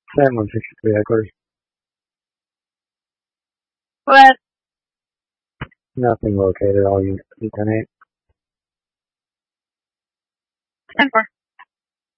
Sam 163 Eckler. What? Nothing located, all units, Lieutenant. 10-4.